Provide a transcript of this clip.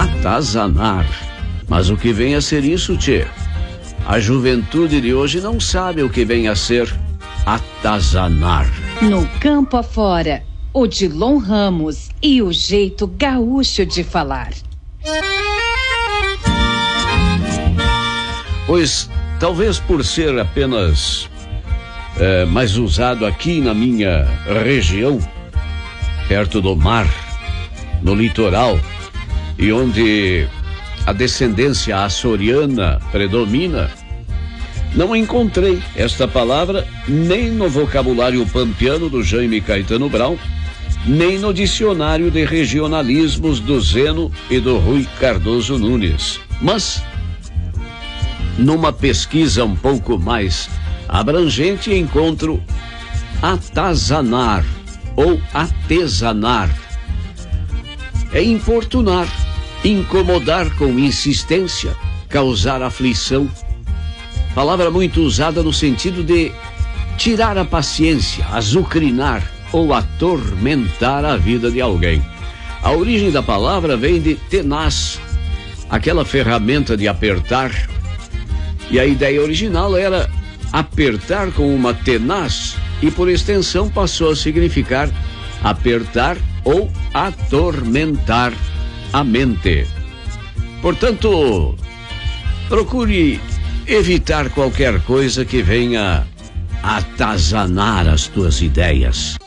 Atazanar. Mas o que vem a ser isso, tchê? A juventude de hoje não sabe o que vem a ser atazanar. No campo afora, Odilon Ramos e o jeito gaúcho de falar. Pois, talvez por ser apenas mais usado aqui na minha região, perto do mar, no litoral, e onde a descendência açoriana predomina, não encontrei esta palavra nem no vocabulário pampiano do Jaime Caetano Brown, nem no dicionário de regionalismos do Zeno e do Rui Cardoso Nunes. Mas, numa pesquisa um pouco mais abrangente, encontro atazanar ou atesanar. É importunar, incomodar com insistência, causar aflição. Palavra muito usada no sentido de tirar a paciência, azucrinar ou atormentar a vida de alguém. A origem da palavra vem de tenaz, aquela ferramenta de apertar, e a ideia original era apertar com uma tenaz e por extensão passou a significar apertar ou atormentar a mente. Portanto, procure evitar qualquer coisa que venha atazanar as tuas ideias.